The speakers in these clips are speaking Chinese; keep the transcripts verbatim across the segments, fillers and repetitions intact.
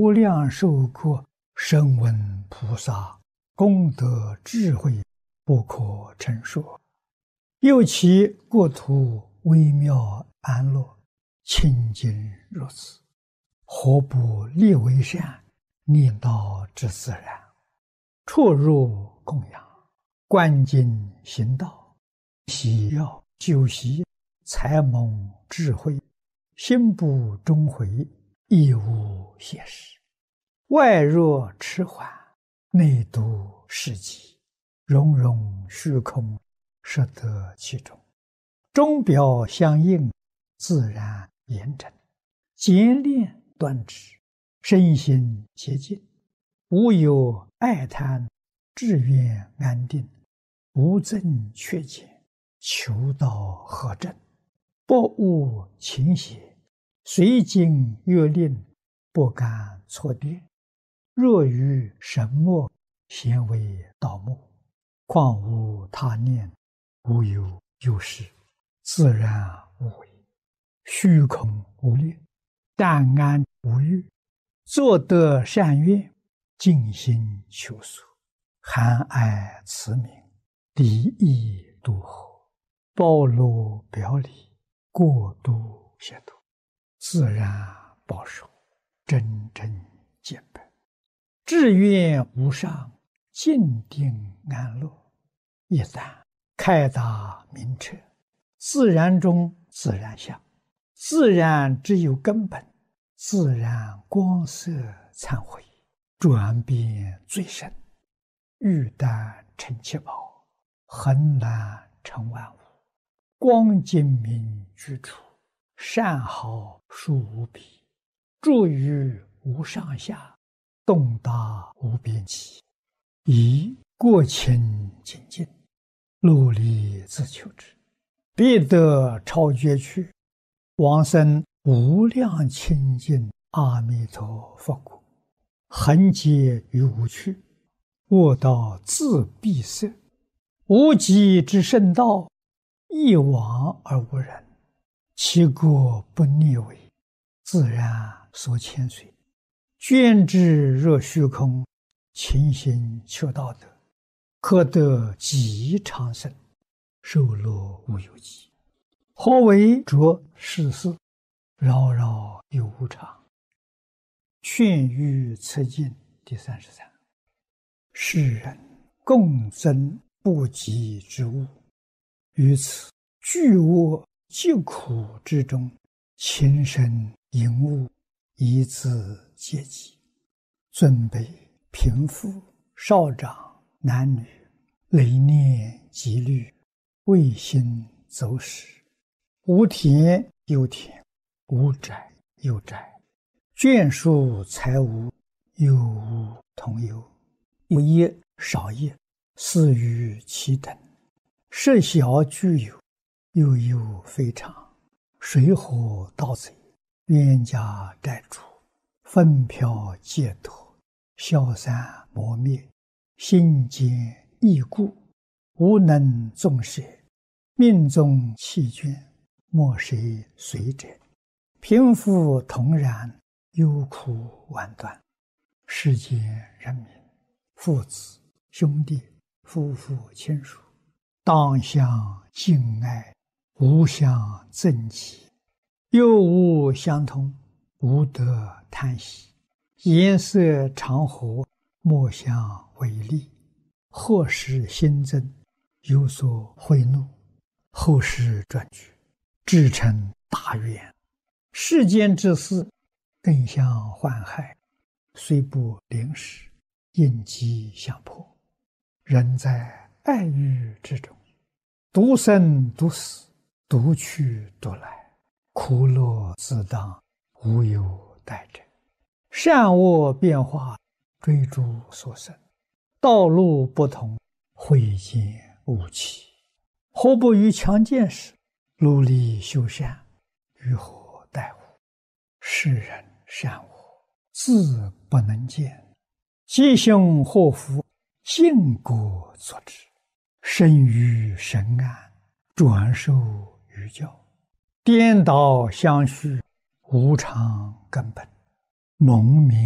无量寿国声闻菩萨功德智慧不可称说。又其国土微妙安乐，清净如此，何不立为善，念道之自然？出入供养，观经行道，喜要修习，才蒙智慧，心不终回，亦无邪事。外若迟缓，内度世极，融融虚空，摄得其中。中表相应，自然严整，简练端直，身心洁净，无有爱贪，志愿安定，无增缺减，求道合正，不误情邪，随经约令，不敢错颠。若于神默，咸为道默，况无他念，无有有事，自然无为，虚空无念，淡安无欲，作得善愿，尽心求索，含爱慈悯，离意度合，包罗表里，过度协度，自然保守，真正见本，志愿无上，静定安乐。一旦开达明彻，自然中自然相，自然只有根本，自然光色忏悔，转变最深，玉丹成七宝，恒然成万物，光精明居处，善好殊无比，住于无上下，动达无边际，以过清净净，努力自求之，必得超绝去，往生无量清净阿弥陀佛国，恒劫于无趣，卧道自闭塞，无极之圣道，一往而无人，其国不逆违，自然所牵随，捐之若虚空，勤行求道德，可得极长生，寿乐无有极。何为着世事，扰扰有无常。劝喻此经第三十三。世人共增不及之物，于此巨恶疾苦之中，情深淫恶，以自阶级。尊卑贫富少长男女，累念积虑，未心走使，无田有田，无宅有宅，眷属财物，有无同有，有业少业，似于其等，设小具有，又有非常，水火盗贼，冤家债主，分飘戒脱，消散磨灭，心坚易故，无能纵舍，命中弃眷，莫谁随者，贫富同然，忧苦万端。世间人民，父子兄弟，夫妇亲属，当相敬爱，无相憎忌，又无相同，无得贪喜，颜色常和，莫相违逆，或使新增，有所贿赂，后世转举，至成大愿。世间之事，更相患害，虽不临时，应机相迫。人在爱欲之中，独生独死，独去独来，苦乐自当，无有待者。善恶变化，追逐所生，道路不同，慧见无期。何不于强健时，努力修善，于何待乎？世人善恶，自不能见，吉凶祸福，因果所致。生于神安，转受于教，颠倒相续，无常根本，蒙名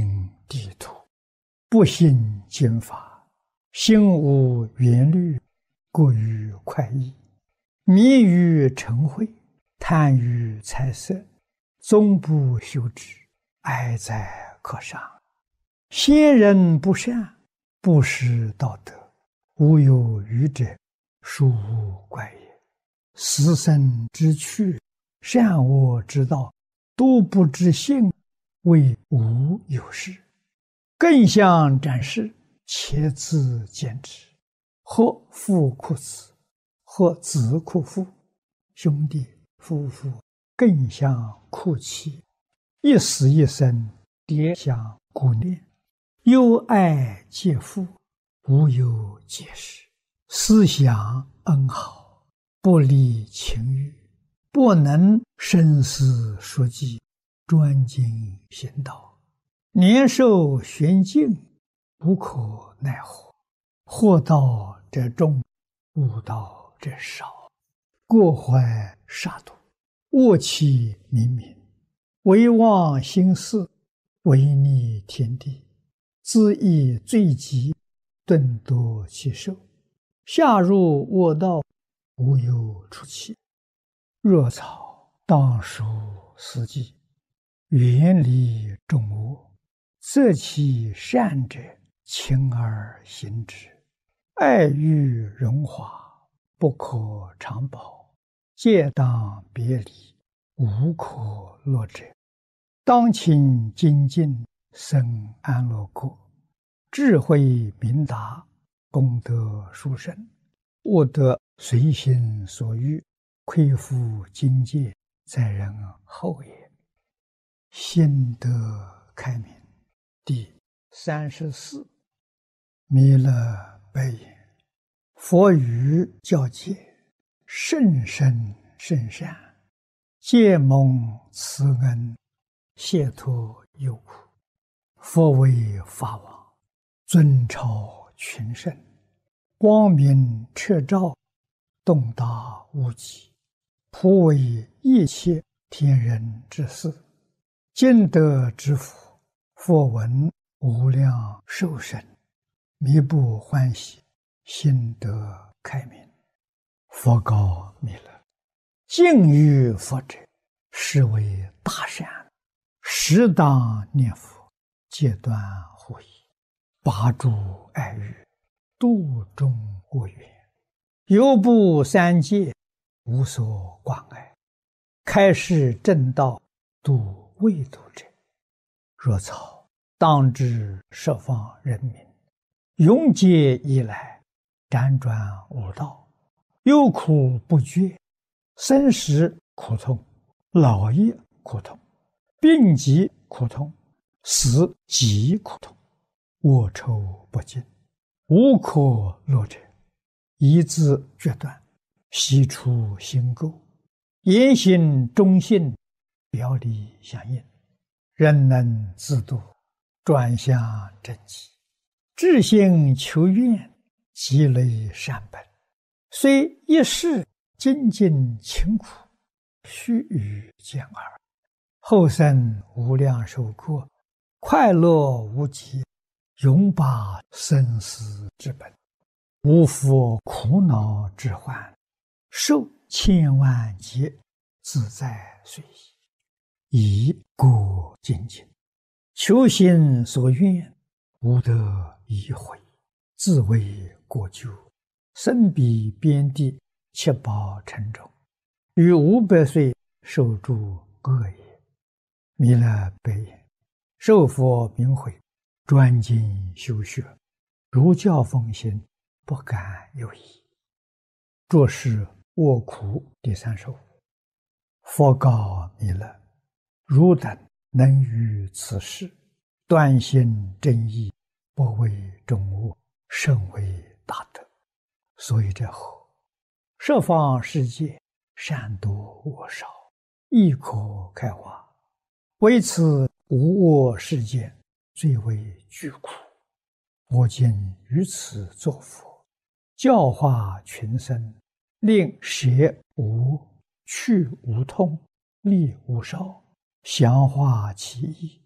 地土，不信经法，心无缘虑，过于快意，迷于嗔恚，贪于财色，终不修止，哀哉可伤！先人不善，不识道德，无有余者，殊无怪也。死生之趣，善恶之道，都不知性，谓无有事。更相展示，且自见之。或父哭子，或子哭父，兄弟夫妇更相哭泣，一死一生，迭相顾念，忧爱皆父，无有解释。思想恩好，不离情欲，不能深思熟记，专精行道，年寿玄尽，无可奈何。惑道者众，悟道者少，过怀杀戮，恶气冥冥，唯忘心事，违逆天地，自意罪极，顿夺其寿，下入恶道，无有出期。若草当属四季，远离众恶，择其善者，勤而行之。爱欲荣华，不可长保，戒当别离，无可乐者。当勤精进，生安乐国，智慧明达，功德殊胜，悟得随心所欲，亏负境界，在人后也。心得开明。第三十四，弥勒白言：佛语教戒，甚深甚善，皆蒙慈恩，解脱忧苦。佛为法王，尊超群圣，光明彻照，洞达无极，普为一切天人之事。今得之福，佛闻无量寿生，弥不欢喜，心得开明。佛告弥勒：敬于佛者，是为大善，适当念佛，戒断护疑，拔诸爱欲，度众恶缘，犹不三界，无所关爱，开示正道，度未度者。若草当知十方人民，永劫以来，辗转无道，忧苦不绝，生死苦痛，老业苦痛，病疾苦痛，死极苦痛，恶臭不尽，无可乐者。一字决断，悉除心垢，言行忠信，表里相应，人能自度，转向正极，至心求愿，积累善本，虽一世精进勤苦，须臾见耳，后生无量寿过，快乐无极，永拔生死之本，无复苦恼之患，受千万劫，自在随意。以过精进，求心所愿，无得已悔，自为过咎，身比边地，七宝沉重，于五百岁受诸恶也。弥勒白言：受佛明慧，专精修学，如教奉行，不敢有疑。作是卧苦第三十五。佛告弥勒：汝等能于此事，断心正义，不为众恶，甚为大德。所以者何？十方世界，善多恶少，亦可开化，唯此无恶世界，最为巨苦。我今于此作佛，教化群生，令舍无、去无痛，利无少，详化其意，